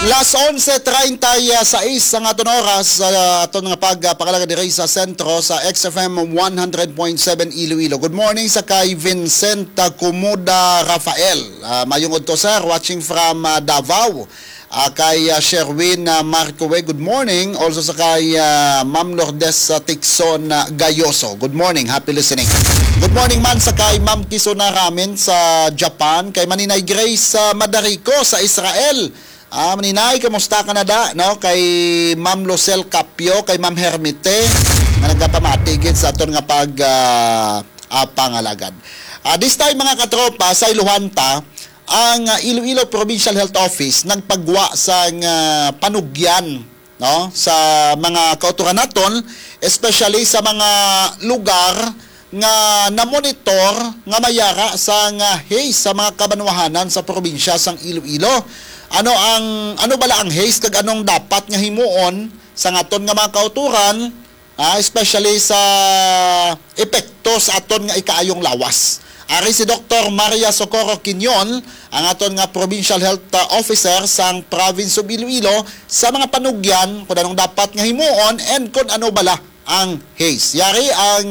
Las 11:36 ang aton oras sa aton nga pagpakalaga diri sa sentro sa XFM 100.7 Iloilo. Good morning sa kay Vincent Cumuda Rafael. Mayungod to sir, watching from Davao. Kay Sherwin Marcowe, good morning. Also sa kay Ma'am Lourdes Tixon Gayoso. Good morning, happy listening. Good morning man sa kay Ma'am Kisona Ramin sa Japan. Kay Maninay Grace Madarico sa Israel. Maninay, kamusta ka na da? No? Kay Ma'am Lucel Capio, kay Ma'am Hermite, na nagpamatigid sa aton nga pangalagad. This time mga katropa, sa Iluhanta, ang Iloilo Provincial Health Office nagpagwa sa panugyan, no? Sa mga kauturan naton, especially sa mga lugar nga na-monitor nga mayara sa haze sa mga kabanwahanan sa probinsya sang Iloilo. Ano bala ang haze kag anong dapat nga himuon sa aton nga mga kauturan, especially sa epekto sa aton nga ikaayong lawas. Ari si Dr. Maria Socorro Quinyon, ang aton nga Provincial Health Officer sang Province of Iloilo sa mga panugyan kung anong dapat nga himuon and kung ano bala ang haze. Yari ang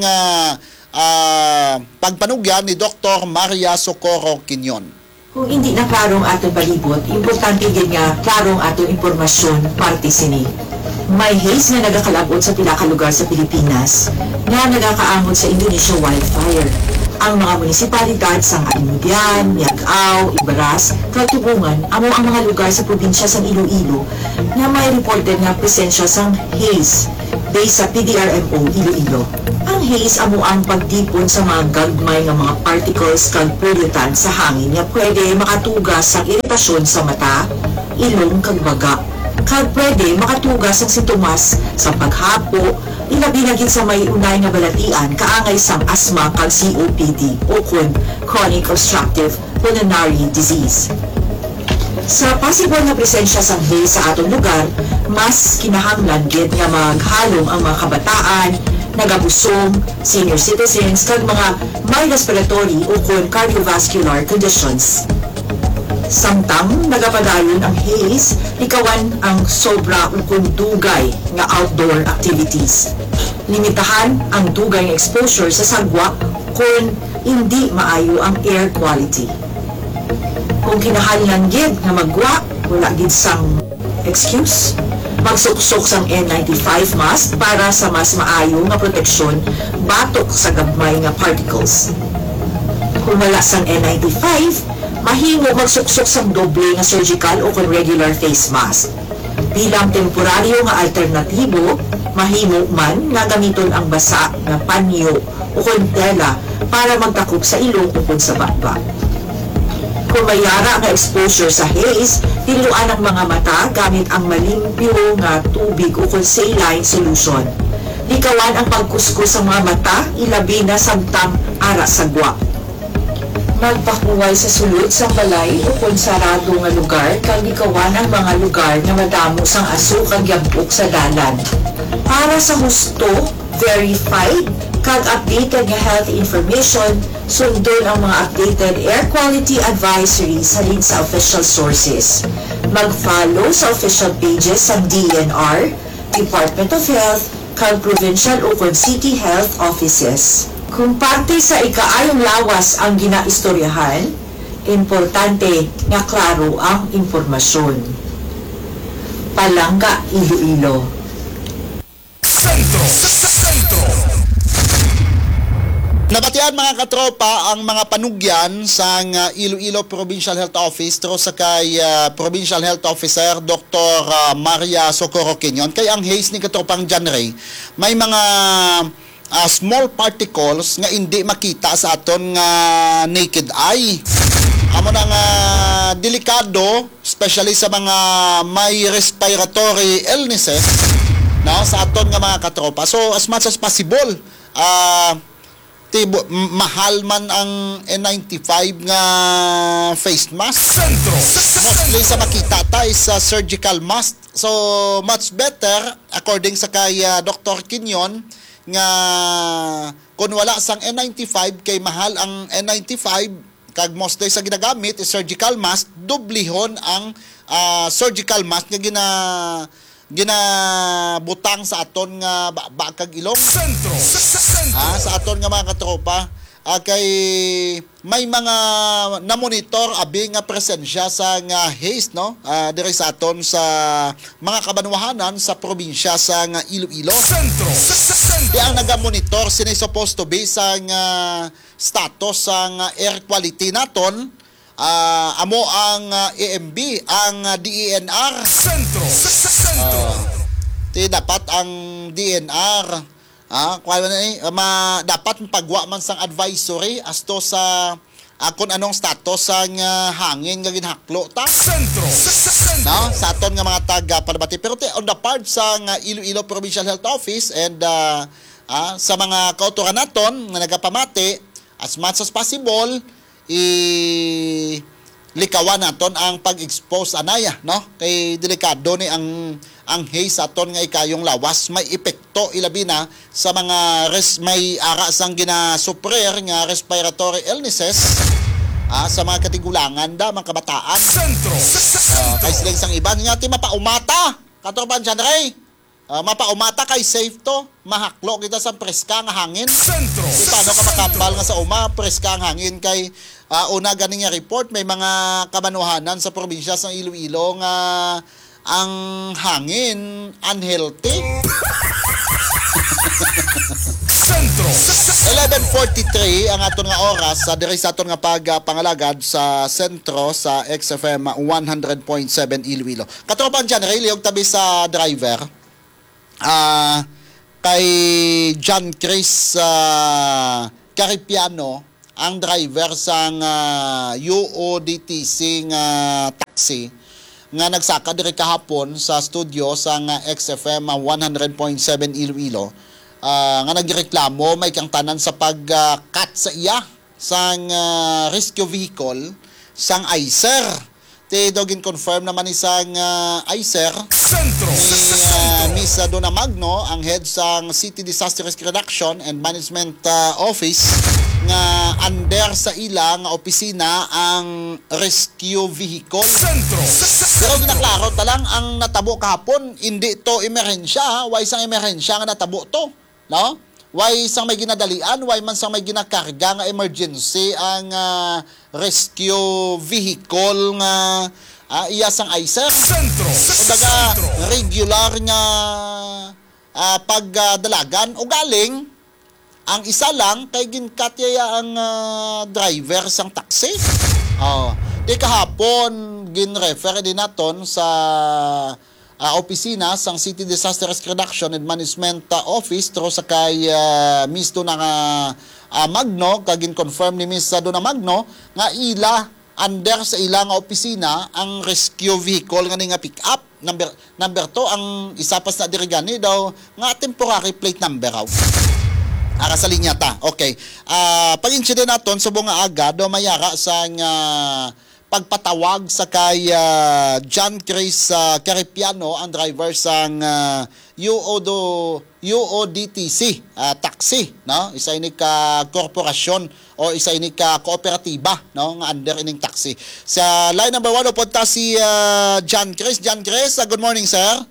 pagpanugyan ni Dr. Maria Socorro Quinyon. Kung hindi na klarong atong palibot, importante din nga klarong atong impormasyon parte sini. May haze nga nagakalabot sa pila ka lugar sa Pilipinas nga nagakaamot sa Indonesia wildfire. Ang mga munisipalidad sang Alindian, Miagao, Ibaras, Katubungan, amo ang mga lugar sa probinsya sang Iloilo nga may reported nga presensya sang haze based sa PDRMO Iloilo. Ang haze amo ang pagtipon sa mga gagmay nga mga particles kag pollutant sa hangin nga pwede makatugas sa iritasyon sa mata, ilong kag baga. Kag pwede makatugas ang sintomas sa paghapo, ilabi na gid sa may unay nga balatian kaangay sang asma kag COPD o chronic obstructive pulmonary disease. Sa possible nga presensya sang haze sa atong lugar, mas kinahanglan gid nga maghalom ang mga kabataan, nagabusong, senior citizens, kag mga mild respiratory o cardiovascular conditions. Samtang nagapadayon ang haze, likawan ang sobra ukon dugay nga outdoor activities. Limitahan ang dugay nga exposure sa sagwa kung hindi maayo ang air quality. Kung kinahanglan gid nga magwa, wala gid sang excuse. Magsuksok sang N95 mask para sa mas maayo nga proteksyon batok sa gagmay nga particles. Kung wala sang N95, mahimo magsuksok sang doble nga surgical o regular face mask. Bilang temporaryo nga alternatibo, mahimo man nga gamiton ang basa nga panyo o tela para magtakop sa ilong o sa batba. Kung mayara nga exposure sa haze, tiluan ang mga mata gamit ang malimpyo nga tubig o saline solution. Likawan ang pagkuskus sa mga mata, ilabi na samtang ara sagwa. Magpakuway sa sulod sa balay o sarado nga lugar kag likawan ang mga lugar nga madamo sang aso kag yabok sa dalan. Para sa husto, verified kag updated nga health information, sundon ang mga updated air quality advisories halin sa official sources. Mag-follow sa official pages sa DNR, Department of Health, kag provincial o city health offices. Kung parte sa ikaayong lawas ang ginaistoryahan, importante nga klaro ang impormasyon. Palangga, Iloilo. Nabatian mga katropa ang mga panugyan sa Iloilo Provincial Health Office tro sa kay Provincial Health Officer Dr. Maria Socorro Quinyon. Kay ang haze ni katropang John Ray, may mga small particles nga hindi makita sa aton nga naked eye. Amo na nga delikado, especially sa mga may respiratory illnesses, no, sa aton nga mga katropa. So as much as possible, mahal man ang N95 nga face mask. Mostly sa makita tayo sa surgical mask. So much better according sa kay Dr. Quinyon nga kung wala sang N95 kay mahal ang N95 kag mostly sa ginagamit is surgical mask, dublihon ang surgical mask nga ginabutang sa aton nga bakag ilong. Sentro. Sa aton nga mga katropa, kay may mga na-monitor abi nga presensya sa nga haze, no? Diri sa aton sa mga kabanwahanan sa probinsya sa nga Iloilo. Sentro. Di ang naga-monitor sini supposed to be sa nga status sa nga air quality naton. Amo ang AMB, ang DENR. Sentro. Dapat ang DNR dapat pagwa man sang advisory as to sa kung anong status sang hangin nga ginhaklo ta. Sentro. No, sa aton nga mga taga Palabati. Pero on the part sa Iloilo Provincial Health Office and sa mga kauturan naton nga nagapamati, as much as possible likawan naton ang pag-expose anaya, no? Kay delikado ni ang haze aton nga ikayong lawas, may epekto ilabi na sa mga may ara sang ginasuprer nga respiratory illnesses sa mga katigulangan da mga kabataan. Sentro. Kay silang sang iban nga ti mapaumata katropan dyan ray. Mapaumata kay safe to, mahaklo kita sa preska nga hangin. Sentro. Paano ka makambal nga sa uma, preska ang hangin kay una ganing nga report, may mga kabanuhanan sa probinsya sa Iloilo nga ang hangin unhealthy. Sentro. 11:43 ang aton nga oras sa diri sa aton nga pagpangalagad sa sentro sa XFM 100.7 Iloilo. Katropan dyan, Ray, liyog tabi sa driver. Kay John Chris Caripiano, ang driver sang UODTC nga taxi nga nagsaka diri kahapon sa studio sang XFM 100.7 Iloilo, nga nagreklamo may kang tanan sa pag-cut sa iya sang rescue vehicle sang ICER. Dogin confirm naman isang ICER Sentro. ni Miss Donna Magno, ang head sang City Disaster Risk Reduction and Management Office, nga under sa ilang opisina ang rescue vehicle. Sentro. Pero ginaklaro talang ang natabo kahapon, hindi to emerhensya, why isang emerhensya nga natabo to, no? Why isang may ginadalian, why man sang may ginakarga nga emergency ang rescue vehicle nga iya sang ICER. Sentro. Kumbaga regular nga pagdalagan o galing ang isa lang kay ginkatyaya ang driver sang taxi. Di kahapon ginrefer din naton sa opisina sang City Disaster Risk Reduction and Management Office tro sa kay Miss Donna Magno, kagin confirm ni Miss Donna Magno nga ila under sa ilang opisina ang rescue vehicle nga nga pick up number 2 ang isapas na dirigani daw nga temporary plate number raw. Sa linya ta. Okay. Pag-incident naton subong nga aga do mayara sa pagpatawag sa kay John Chris Caripiano, ang driver sang UODTC taxi, no? Isa ini ka korporasyon o isa ini ka kooperatiba, no, nga under ining taxi. Sa line number 1 upunta si John Chris. John Chris, good morning, sir.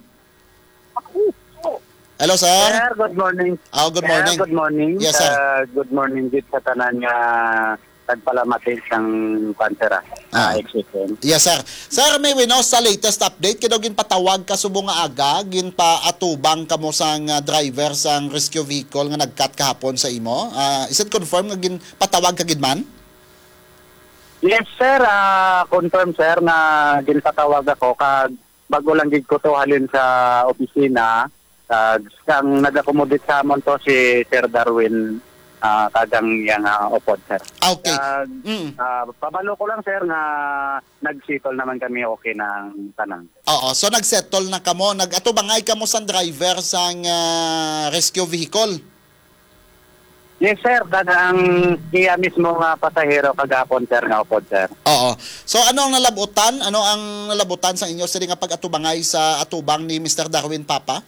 Hello, sir. Sir, good morning. Good morning. Sir, good morning. Yes, sir. Good morning din sa tanan nga tagpalamatin sang pansera. XFM. Yes, sir. Sir, may we know sa latest update, kaya gin patawag ka subong nga aga, gin pa atubang kamo sang driver sang rescue vehicle nga nagkat kahapon sa imo. Is it confirm nga gin patawag ka gid man? Yes, sir. Confirm, sir, na ginpatawag ako kag bago lang gid ko to halin sa opisina. Ang nag-accommodate sa amon to si Sir Darwin kadang yang opod, sir. Okay. Pabalo ko lang, sir, na nag-settle naman kami okay ng tanang. Oo, so nag-settle na kamo, nag-atubangay kamo sa driver sang rescue vehicle. Yes, sir. Ang iya mismo nga pasahero kagapon, sir, nga opod, sir. Oo. So ano ang nalabutan? Ano ang nalabutan sa inyo sa nga pag-atubangay sa atubang ni Mr. Darwin Papa?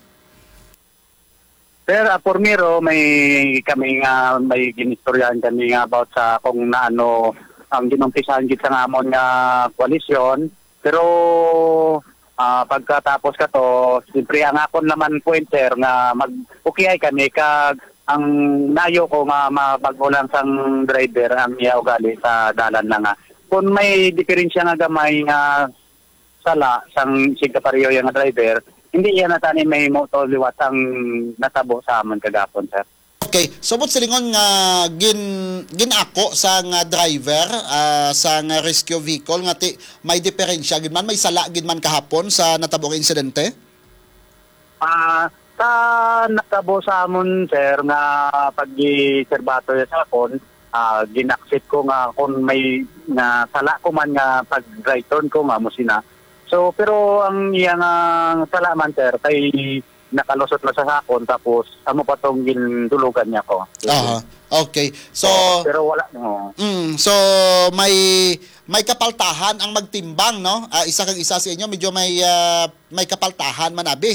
Sir, Pormiro, may ginistoryahan kami nga about sa kung naano ang ginumpisahan gid sa amon nga koalisyon. Pero pagkatapos ka to, siyempre ang akon naman point sir nga mag-ukiyay kami kag ang nayo ko nga mabago lang sang driver ang iya ugali sa dalan na nga. Kung may diferensya nga gamay nga sala sang sigkapareho yung driver, hindi yan natani may moto liwat ang natabo sa amon kagapon sir. Okay, subot silingon nga ginako sa nga driver sa nga rescue vehicle nga may diferensya gid man, may sala gid man kahapon sa natabong insidente? Sa natabo sa amon sir nga pag-serbato sa akon, ginaksit ko nga kung may nga sala ko man nga pag-right turn ko nga musina. So pero ang iya nga sala man sir kay nakalusot na sa sakon tapos amo pa tong gindulugan niya ko. Aha. Okay. So pero wala no. So may kapaltahan ang magtimbang, no? Isa kang isa sa inyo medyo may kapaltahan manabi.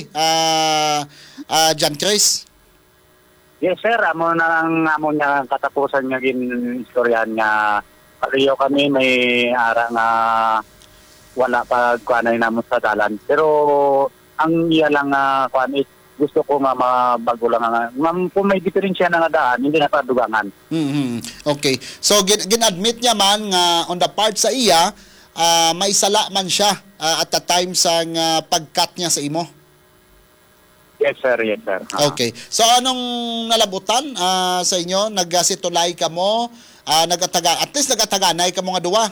John Chris. Yes sir, amo na lang amo niya katapusan niya istoryahan nga pareho kami may ara nga wala pa kuanay namon sa dalan. Pero ang iya lang kuan is gusto ko nga mabago lang nga kung may diferensya na nga daan hindi na padugangan. Okay, so gin-admit niya man nga on the part sa iya may sala man siya at the time sa pag-cut niya sa imo. Yes sir, yes sir. Okay, so anong nalabutan sa inyo? Naggasitulay ka mo, at least nagataganay ka mo nga duwa.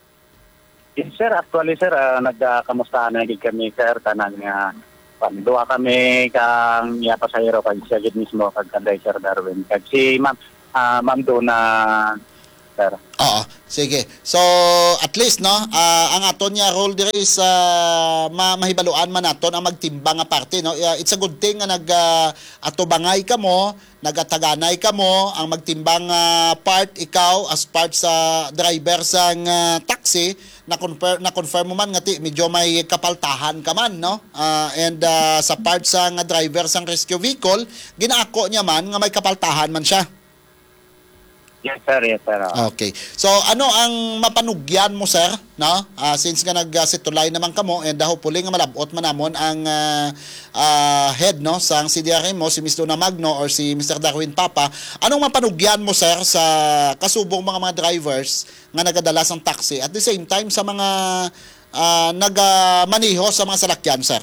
Yes sir, actually sir, nagkamustahan na gid kami sir kanang duha kami kang iya pasahero kag siya gid mismo kag kanday Sir Darwin kag si ma'am do na sir. Oo, sige. So at least no, ang aton niya role diri is mahibaluan man naton ang magtimbang nga parte, no. It's a good thing nga atubangay ka mo, nagataganay ka mo ang magtimbang part ikaw as part sa driver sang taxi na confirm mo man nga medyo may kapaltahan ka man, no. And sa part sang driver sang rescue vehicle ginaako niya man nga may kapaltahan man siya. Yes sir, yes sir. Okay. So ano ang mapanugyan mo sir, no? Since nga nagsitulay naman kamo and hopefully nga malabot man namon ang head no sang CDRM mo si Ms. Luna Magno or si Mr. Darwin Papa, anong mapanugyan mo sir sa kasubong mga drivers nga nagadala sang taxi at the same time sa mga nagamaniho sa mga salakyan sir?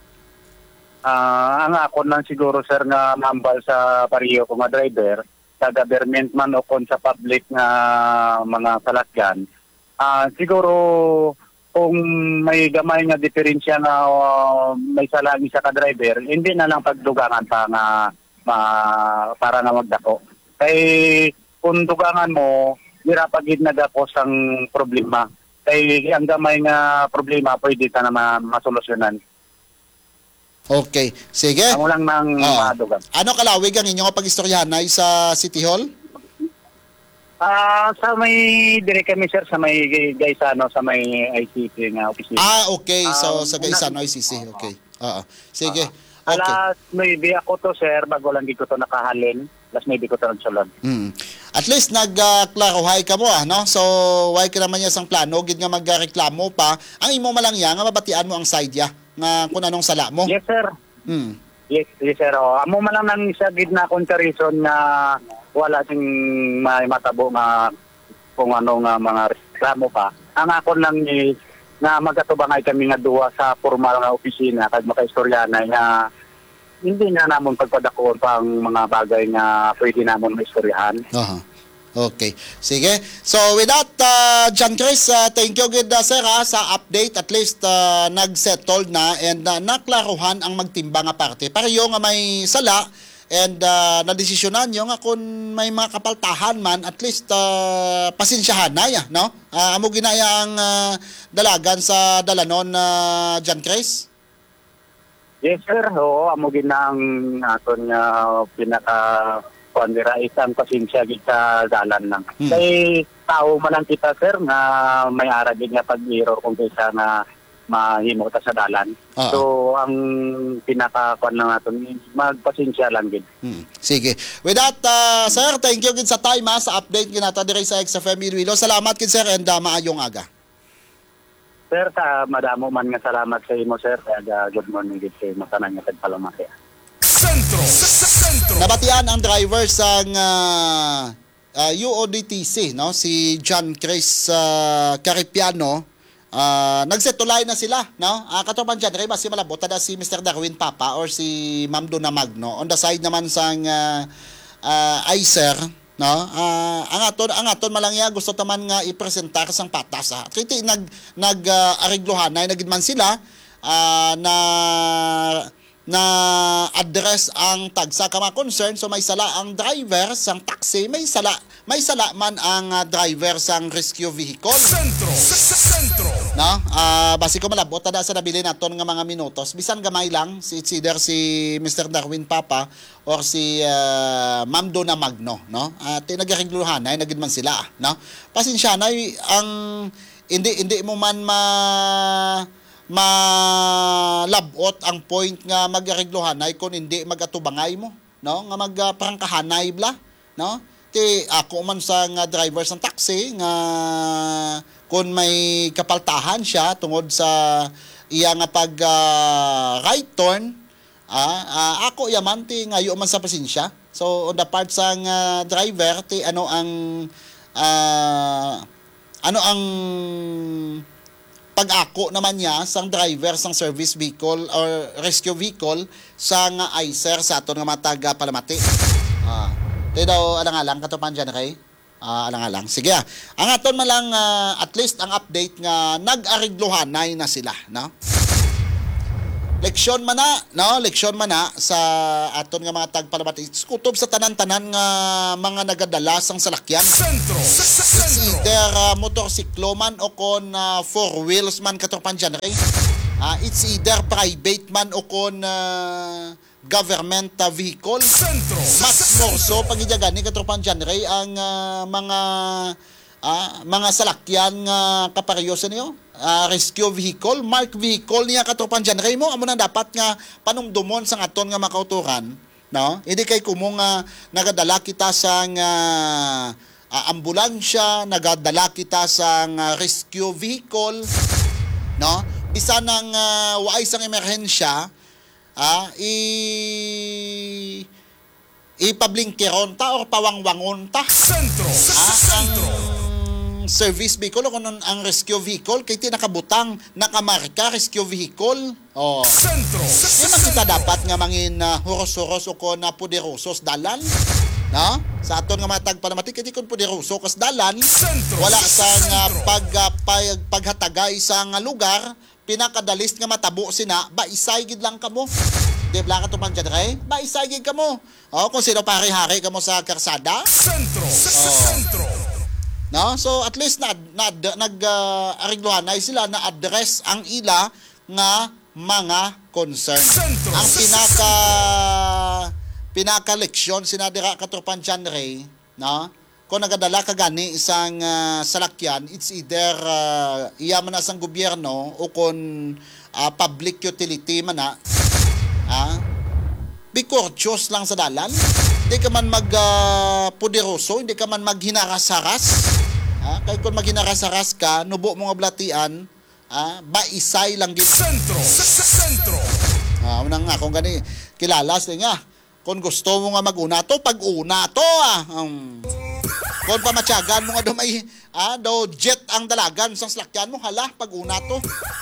Ang ako lang siguro sir nga mambal sa pareho ko nga driver sa government man o kon sa public nga mga salakyan, siguro kung may gamay nga diferensya nga may salagi sa ka-driver, hindi na lang pagdugangan pa nga para nga magdako. Kay kung dugangan mo, dira pagid nagakos ang problema. Kay ang gamay nga problema pwede ta na masolusyonan. Okay. Sige. Amo lang nang madugan. Ano kalawig ang inyong pag-istoryahanay sa City Hall? Sa may dire kami sir sa may Gaisano sa may ICC nga opisina. Okay. So sa Gaisano ICC. Okay. Oo. Sige. Okay. Alas maybe ako to sir bago lang dito to nakahalin. Alas maybe ko to nagsulod. At least nagklaruhay ka mo no? So why ka naman niya sang plano gid nga magreklamo pa. Ang imo malang ya nga mabatian mo ang side ya nga kung anong sala mo. Yes sir. Yes sir. Amo man lang nang isa gid na comparison na wala sing may matabo nga kung ano nga mga reklamo pa. Ang ako lang is na magatubangay kami nga duwa sa formal nga opisina kag makaistoryahanay nga hindi na namon pagpadakon pang mga bagay nga pwede namon maistoryahan. Okay. Sige. So with that, John Chris, thank you good sir sa update. At least nag-settled na and naklaruhan ang magtimbang nga parte. Pareho nga may sala and nadesisyonan nyo nga kung may mga kapaltahan man, at least pasensyahan na ya, no? Amo ginaya ang dalagan sa dalanon John Chris? Yes sir, amo ginang aton nga pinaka kuandira isang pasensya gid sa dalan lang. Kay tao man lang kita sir nga may ara gid nga pag-error kung kaysa nga mahimo ta sa dalan. Oo. So ang pinaka-kuan lang naton magpasensya lang gid. Sige. With that, sir, thank you gid sa time sa update ginata diri sa XFM Iloilo. Salamat gid sir and maayong aga. Sir, madamo man nga salamat sa imo sir. Good morning gid kay matanan nga tagpalamaki. Sentro. Nabatian ang driver sang UODTC, no? Si John Chris Caripiano. Nagsetulay na sila, no? Katopan dyan, rin, si malabot na si Mr. Darwin Papa or si Ma'am Dona Magno. On the side naman sang ICER, no? Ang aton malangya gusto taman nga ipresentar sang patas. At kiti nag-arigluhan na nagidman sila na address ang tagsa ka mga concern. So may sala ang driver sang taxi, may sala man ang driver sang rescue vehicle. Sentro. No? Basi ko malabot na sa nabili naton nga mga minutos. Bisan gamay lang, it's either si Mr. Darwin Papa or si Ma'am Dona Magno, no? At nagaregluhan ay nagidman sila, no? Pasensya na ang hindi mo man malabot ang point nga magaregluhan ay kung hindi magatubangay mo, no? Nga magprangkahanay bla, no? Ti ako man sa nga driver ng taxi nga kung may kapaltahan siya tungod sa iya nga pag right turn, ako yaman ti ngayo man sa pasensya. So on the part sa driver ti ano ang pag-ako naman niya sang driver sang service vehicle or rescue vehicle sa nga ICER sa aton nga matag palamati. Daw alang-alang katupan dyan, okay? Alang-alang. Sige, ang aton man lang at least ang update nga nag-arigluhan na sila, no? Leksyon man na, no? Leksyon man na sa aton nga mga tagpalamati. Kutob sa tanan-tanan nga mga nagadala sang salakyan. Sentro. Either motorsiklo man o kon four wheels man katupan dyan, okay? It's either private man o kon government vehicle. Sentro. Mas morso pag idagani katropan dyan, Ray, ang mga salakyan nga kaparyoso niyo. Rescue vehicle, mark vehicle niya katropan dyan, Ray mo. Amo na dapat nga panumdumon sang aton nga makauturan, no? Hindi kay kumong nagadala kita sang ambulansya, nagadala kita sang rescue vehicle, no? Bisa nang waay sang emerhensya, ipablingkiron ta or pawangwangon ta. Sentro. Ang service vehicle o kung ang rescue vehicle kay tinakabutang nakamarka rescue vehicle. Sentro. Di makita dapat nga mangin huros-huros o kung poderosos dalan. No? Sa aton nga matag palamati kay kun poderoso kas dalan. Sentro. Wala sa nga paghatagay sa nga lugar, pinakadalis nga matabo sina, ba isay gid lang kamo. Di ba ka tuman dyan, Ray? Ba isay gid kamo. Kung sino pari-hari kamo sa karsada. Sentro. No? So at least nag-arigluhan na sila na address ang ila nga mga concern. Sentro. Ang pinaka-leksyon sinadira katropan dyan, Ray, no? Kung nagadala ka gani isang salakyan, it's either iyaman na sang gobyerno o kung public utility man na, be courteous lang sa dalan. Hindi ka man magpoderoso, hindi ka man maghinaras-haras. Kaya kung maghinaras-haras ka, nubo mo nga blatian, ba isay lang gid. Sentro. Unang nga, kung gani, kilalas din nga. Kung gusto mo nga mag-una to, pag-una to, kung pamatyagan mo nga daw may jet ang dalagan sa salakyan mo, hala, pag-una to.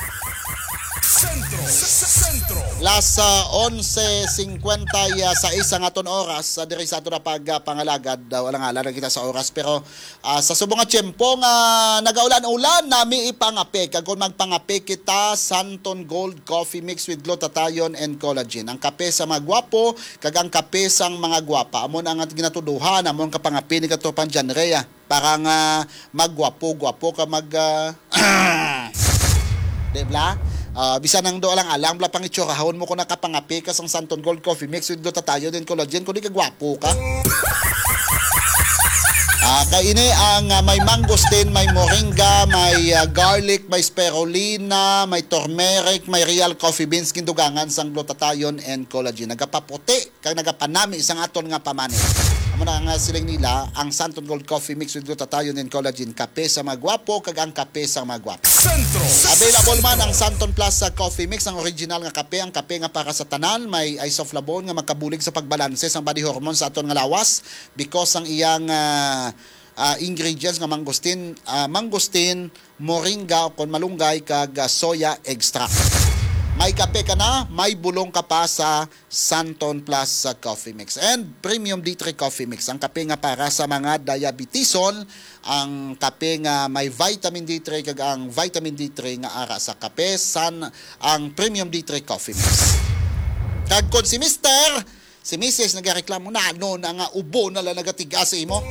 Sentro. Last 11:50 sa isang aton oras diri sa aton na pagpangalagad daw alang-ala na kita sa oras pero sa subong nga tiyempo nga nagaulan-ulan nami ipangapi kag kung magpangapi kita Santon Gold Coffee Mix with glutathione and collagen. Ang kape sa mga gwapo kag ang kape sang mga gwapa amon ang ginatuduhan amon kapangapi ni katopan dyan Rhea para nga maggwapo-gwapo ka Debla? Bisa nang do alang-alang bla pang itsurahon mo kung nakapangapi ka sang Santon Gold Coffee Mix with glutathione and collagen kung di ka gwapo ka. Kaini ang may mangosteen, may moringa, may garlic, may spirulina, may turmeric, may real coffee beans kindugangan sang glutathione and collagen. Nagapaputi kag nagapanami isang aton nga pamani. Amo na nga siling nila ang Santon Gold Coffee mixed with glutathione and collagen, kape sa magwapo kag ang kape sa magwapo. Sentro. Available man ang Santon Plus Coffee Mix, ang original nga kape, ang kape nga para sa tanan, may isoflavone nga magkabulig sa pagbalanse sa body hormones sa aton nga lawas because ang iyang ingredients nga mangosteen, moringa kon malunggay kag soya extract. May kape ka na, may bulong ka pa sa Santon Plus Coffee Mix. And Premium D3 Coffee Mix, ang kape nga para sa mga diabetison, ang kape nga may vitamin D3 kag ang vitamin D3 nga ara sa kape, ang Premium D3 Coffee Mix. Kag kon si Mrs. nagareklamo na nga ubo na lang nagatigas sa imo.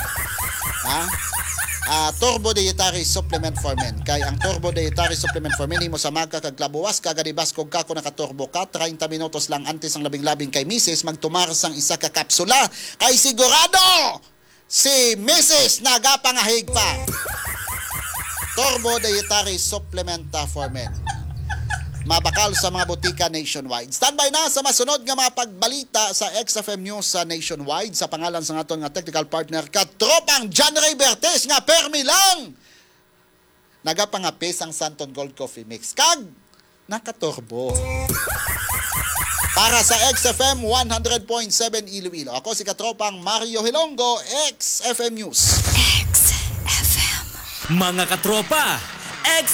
Turbo Dietary Supplement for Men. Kay ang Turbo Dietary Supplement for Men himo sa magka kag labuwas kagadibas kog kako nakaturbo ka 30 minutos lang antes ang labing-labing kay Mrs. magtumar sang isa ka kapsula kay sigurado si Mrs. nagapangahig pa. Turbo Dietary Supplement for Men. Mabakal sa mga botika nationwide. Standby na sa masunod nga mga pagbalita sa XFM News sa nationwide sa pangalan sa aton nga technical partner katropang John Ray Bertes nga permi lang. Nagapangapis ang Santon Gold Coffee Mix kag nakaturbo. Para sa XFM 100.7 Iloilo. Ako si katropang Mario Hilongo, XFM News. XFM. Mga katropa,